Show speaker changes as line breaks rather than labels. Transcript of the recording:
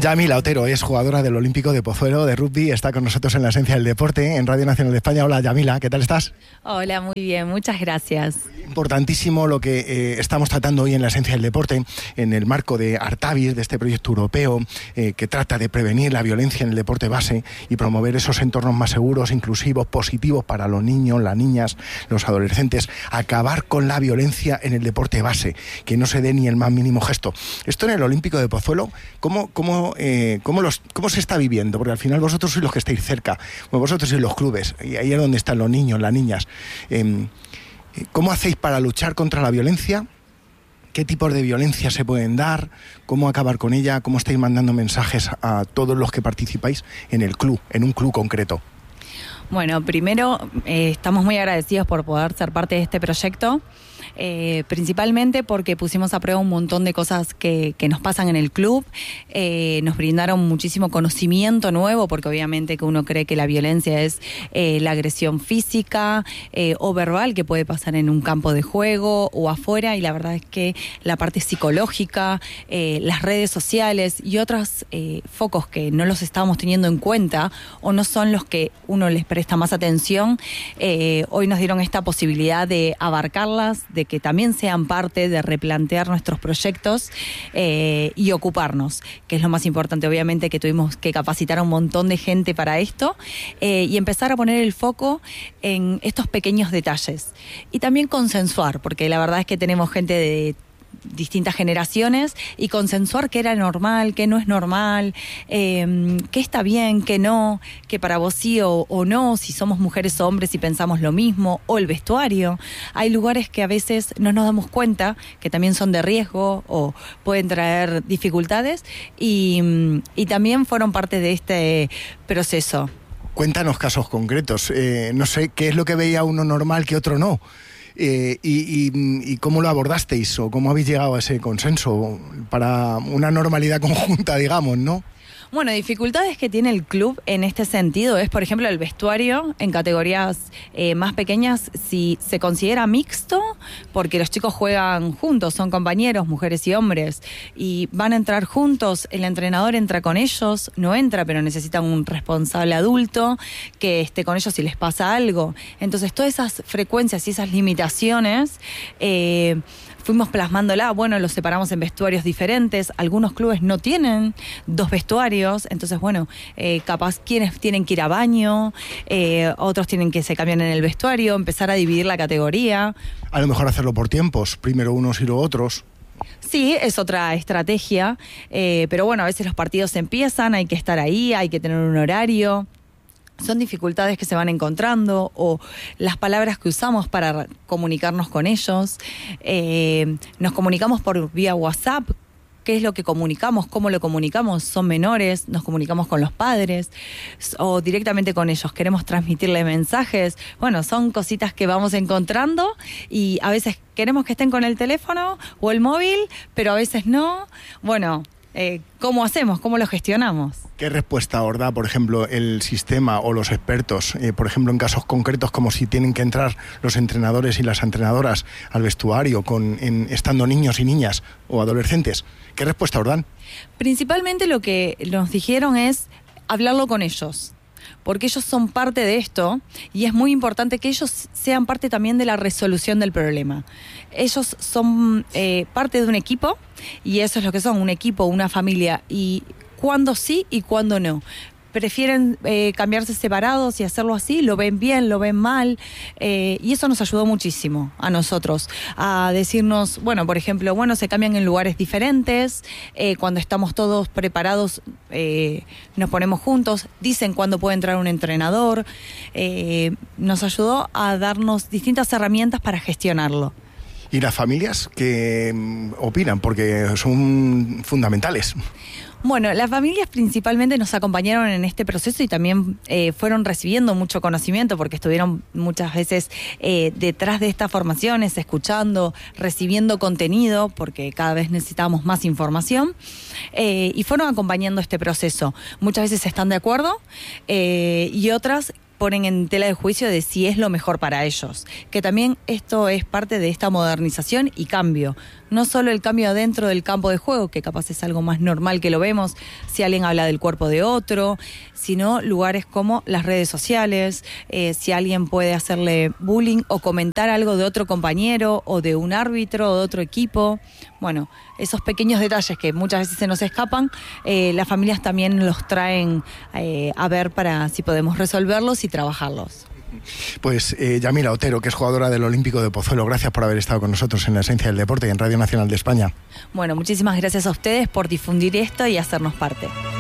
Yamila Otero es jugadora del Olímpico de Pozuelo de rugby, está con nosotros en La Esencia del Deporte, en Radio Nacional de España. Hola Yamila, ¿qué tal estás?
Hola, muy bien, muchas gracias.
Importantísimo lo que estamos tratando hoy en La Esencia del Deporte, en el marco de Artavis, de este proyecto europeo que trata de prevenir la violencia en el deporte base y promover esos entornos más seguros, inclusivos, positivos para los niños, las niñas, los adolescentes, acabar con la violencia en el deporte base, que no se dé ni el más mínimo gesto. Esto en el Olímpico de Pozuelo, ¿cómo se está viviendo? Porque al final vosotros sois los que estáis cerca, vosotros sois los clubes, y ahí es donde están los niños, las niñas. ¿Cómo hacéis para luchar contra la violencia? ¿Qué tipos de violencia se pueden dar? ¿Cómo acabar con ella? ¿Cómo estáis mandando mensajes a todos los que participáis en el club, en un club concreto?
Bueno, primero estamos muy agradecidos por poder ser parte de este proyecto, principalmente porque pusimos a prueba un montón de cosas que nos pasan en el club, nos brindaron muchísimo conocimiento nuevo, porque obviamente que uno cree que la violencia es la agresión física o verbal que puede pasar en un campo de juego o afuera, y la verdad es que la parte psicológica, las redes sociales y otros focos que no los estábamos teniendo en cuenta o no son los que uno les presta más atención, hoy nos dieron esta posibilidad de abarcarlas, de que también sean parte de replantear nuestros proyectos y ocuparnos, que es lo más importante. Obviamente que tuvimos que capacitar a un montón de gente para esto y empezar a poner el foco en estos pequeños detalles y también consensuar, porque la verdad es que tenemos gente de distintas generaciones, y consensuar qué era normal, qué no es normal, qué está bien, qué no, que para vos sí o no, si somos mujeres o hombres y pensamos lo mismo, o el vestuario. Hay lugares que a veces no nos damos cuenta que también son de riesgo o pueden traer dificultades y también fueron parte de este proceso.
Cuéntanos casos concretos, no sé, ¿qué es lo que veía uno normal que otro no? Y cómo lo abordasteis o cómo habéis llegado a ese consenso para una normalidad conjunta, digamos, ¿no?
Bueno, dificultades que tiene el club en este sentido es, por ejemplo, el vestuario en categorías más pequeñas, si se considera mixto, porque los chicos juegan juntos, son compañeros, mujeres y hombres, y van a entrar juntos, el entrenador entra con ellos, no entra, pero necesitan un responsable adulto que esté con ellos si les pasa algo. Entonces, todas esas frecuencias y esas limitaciones fuimos plasmándola. Bueno, los separamos en vestuarios diferentes. Algunos clubes no tienen 2 vestuarios. Entonces, bueno, capaz quienes tienen que ir a baño, otros tienen que se cambian en el vestuario, empezar a dividir la categoría.
A lo mejor hacerlo por tiempos, primero unos y luego otros.
Sí, es otra estrategia. Pero bueno, a veces los partidos empiezan, hay que estar ahí, hay que tener un horario. Son dificultades que se van encontrando, o las palabras que usamos para comunicarnos con ellos. Nos comunicamos por vía WhatsApp. ¿Qué es lo que comunicamos? ¿Cómo lo comunicamos? Son menores, nos comunicamos con los padres o directamente con ellos. Queremos transmitirle mensajes. Bueno, son cositas que vamos encontrando y a veces queremos que estén con el teléfono o el móvil, pero a veces no. Bueno, ¿cómo hacemos? ¿Cómo lo gestionamos?
¿Qué respuesta os da, por ejemplo, el sistema o los expertos? Por ejemplo, en casos concretos como si tienen que entrar los entrenadores y las entrenadoras al vestuario estando niños y niñas o adolescentes. ¿Qué respuesta os dan?
Principalmente lo que nos dijeron es hablarlo con ellos, porque ellos son parte de esto y es muy importante que ellos sean parte también de la resolución del problema. Ellos son parte de un equipo y eso es lo que son, un equipo, una familia, y cuándo sí y cuándo no. Prefieren cambiarse separados y hacerlo así, lo ven bien, lo ven mal, y eso nos ayudó muchísimo a nosotros, a decirnos, bueno, por ejemplo, bueno, se cambian en lugares diferentes, cuando estamos todos preparados nos ponemos juntos, dicen cuándo puede entrar un entrenador, nos ayudó a darnos distintas herramientas para gestionarlo.
¿Y las familias qué opinan? Porque son fundamentales.
Bueno, las familias principalmente nos acompañaron en este proceso y también fueron recibiendo mucho conocimiento porque estuvieron muchas veces detrás de estas formaciones, escuchando, recibiendo contenido, porque cada vez necesitábamos más información, y fueron acompañando este proceso. Muchas veces están de acuerdo y otras ponen en tela de juicio de si es lo mejor para ellos, que también esto es parte de esta modernización y cambio. no solo el cambio dentro del campo de juego, que capaz es algo más normal que lo vemos, si alguien habla del cuerpo de otro, sino lugares como las redes sociales, si alguien puede hacerle bullying o comentar algo de otro compañero o de un árbitro o de otro equipo. Bueno, esos pequeños detalles que muchas veces se nos escapan, las familias también los traen a ver para si podemos resolverlos y trabajarlos.
Pues Yamila Otero, que es jugadora del Olímpico de Pozuelo, gracias por haber estado con nosotros en La Esencia del Deporte y en Radio Nacional de España.
Bueno, muchísimas gracias a ustedes por difundir esto y hacernos parte.